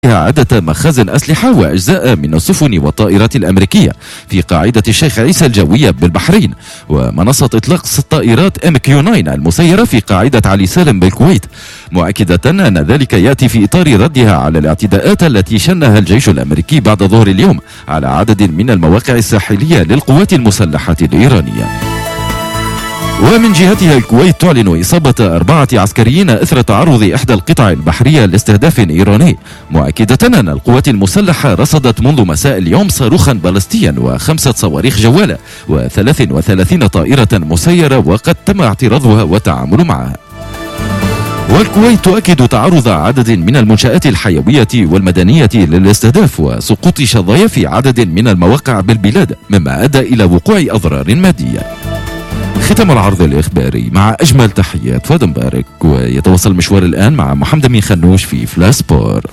عدة مخازن أسلحة وأجزاء من السفن والطائرات الأمريكية في قاعدة الشيخ عيسى الجوية بالبحرين، ومنصة إطلاق طائرات MQ-9 المسيرة في قاعدة علي سالم بالكويت، مؤكدة أن ذلك يأتي في إطار ردها على الاعتداءات التي شنها الجيش الأمريكي بعد ظهر اليوم على عدد من المواقع الساحلية للقوات المسلحة الإيرانية. ومن جهتها الكويت تعلن إصابة 4 عسكريين إثر تعرض إحدى القطع البحرية لاستهداف إيراني، مؤكدة أن القوات المسلحة رصدت منذ مساء اليوم صاروخا بالستيا و5 صواريخ جوالة و33 طائرة مسيرة وقد تم اعتراضها والتعامل معها. والكويت تؤكد تعرض عدد من المنشآت الحيوية والمدنية للاستهداف وسقوط شظايا في عدد من المواقع بالبلاد، مما أدى إلى وقوع أضرار مادية. ختم العرض الإخباري مع أجمل تحيات فؤاد مبارك، ويتواصل المشوار الآن مع محمد أمين خنوش في فلاش سبور.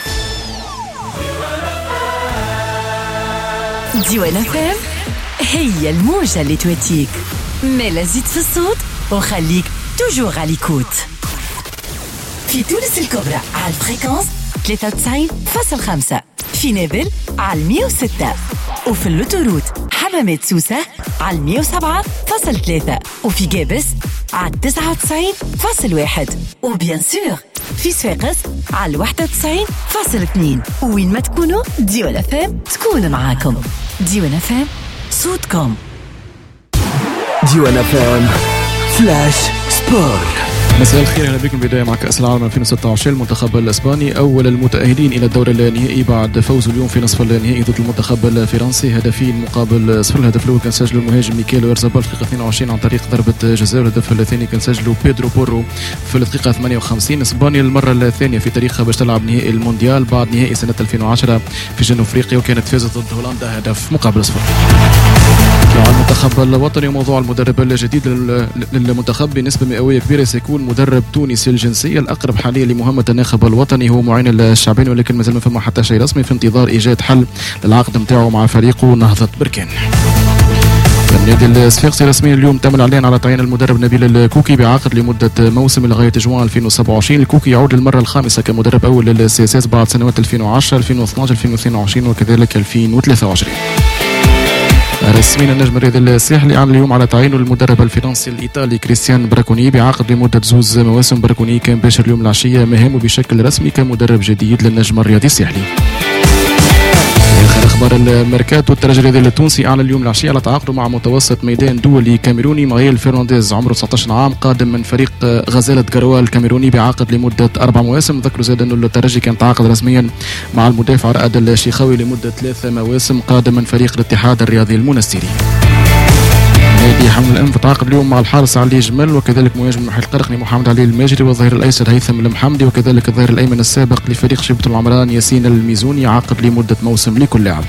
ديوان FM هي الموجة اللي تواتيك، مالا زيد في الصوت وخليك توجور على ليكوت. في تونس الكبرى على الفريكونس 93.5، في نابل على 106، وفي اللوتوروت حمامات سوسة على 107.3، وفي جابس على 99.1، وبيان سور في صفاقس على 91.2. وين ما تكونوا ديوان FM تكون معاكم. ديوان FM صوتكم. ديوان FM فلاش سبور. مساء الخير، اهلا بكم. بدايه مع كاس العالم 2026. المنتخب الاسباني اول المتاهلين الى الدور النهائي بعد فوزه اليوم في نصف النهائي ضد المنتخب الفرنسي هدفين مقابل صفر. الهدف الاول كان سجله المهاجم ميكيل اويرزابال في الدقيقه 22 عن طريق ضربه جزاء، والهدف الثاني كان سجله بيدرو بورو في الدقيقه 58. اسبانيا المره الثانيه في تاريخها باش تلعب نهائي المونديال بعد نهائي سنه 2010 في جنوب افريقيا، وكانت فازت ضد هولندا هدف مقابل صفر. على المنتخب الوطني وموضوع المدرب الجديد للمنتخب بنسبة مئوية كبيرة سيكون مدرب تونسي الجنسية. الأقرب حاليا لمهمة الناخب الوطني هو معين الشعباني، ولكن مازال ما فما حتى شيء رسمي في انتظار إيجاد حل للعقد نتاعو مع فريقه نهضة بركان. النادي الصفاقسي رسميا اليوم تم الاعلان على تعيين المدرب نبيل الكوكي بعقد لمده موسم لغايه جوان 2027. الكوكي يعود للمره الخامسه كمدرب اول للسياسات بعد سنوات 2010 2012 2022 وكذلك 2023. رسميا النجم الرياضي الساحلي اعلن اليوم على تعيينه المدرب الفرنسي الايطالي كريستيان براكوني بعقد لمده 2 مواسم. براكوني كان باشر اليوم العشيه مهامه بشكل رسمي كمدرب جديد للنجم الرياضي الساحلي. آخر أخبار الميركاتو، الترجي الرياضي التونسي أعلن اليوم العشية على تعاقده مع متوسط ميدان دولي كاميروني مغيل فرنانديز عمره 19 عام قادم من فريق غزالة جروال الكاميروني بعقد لمدة 4 مواسم. ذكروا زاد أنه الترجي كان تعاقد رسميا مع المدافع رائد الشيخاوي لمدة 3 مواسم قادم من فريق الاتحاد الرياضي المنستيري. نادي حمل الأنف تعاقد اليوم مع الحارس علي جمل وكذلك مهاجم المحيط القرقني محمد علي الماجري والظهير الأيسر هيثم المحمدي وكذلك الظهير الأيمن السابق لفريق شبة العمران ياسين الميزوني عقد لمدة موسم لكل لاعب.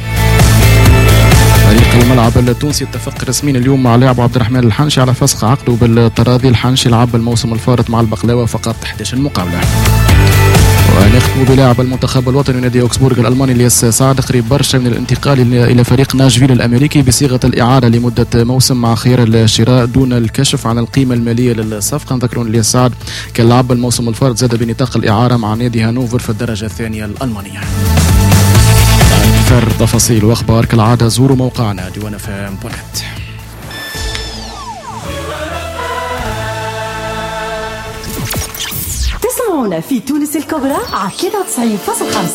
فريق الملعب التونسي اتفق رسميا اليوم مع لاعب عبد الرحمن الحنشي على فسخ عقده بالتراضي. الحنشي لعب الموسم الفارط مع البقلاوة فقط 11 مقابلة. ونختم بلاعب المنتخب الوطني نادي اوكسبورغ الالماني الياس سعد قريب برشا من الانتقال الى فريق ناشفيل الامريكي بصيغه الاعاره لمده موسم مع خيار الشراء دون الكشف عن القيمه الماليه للصفقه. نذكرون الياس سعد كان لعب الموسم الفارط زاد بنطاق الاعاره مع نادي هانوفر في الدرجه الثانيه الالمانيه. اكثر تفاصيل واخبار كالعاده زوروا موقعنا ديوان FM.net. تسمعونا في تونس الكبرى على 93.5.